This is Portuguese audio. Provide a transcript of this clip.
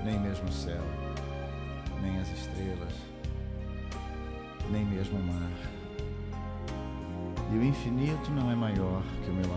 nem mesmo o céu, nem as estrelas, nem mesmo o mar. E o infinito não é maior que o meu